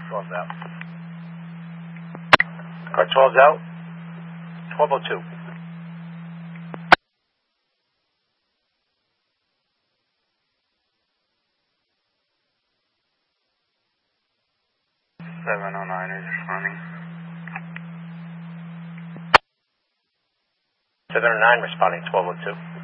12's out. Car 12's out. 1202. .709 is responding. 709 responding 1202.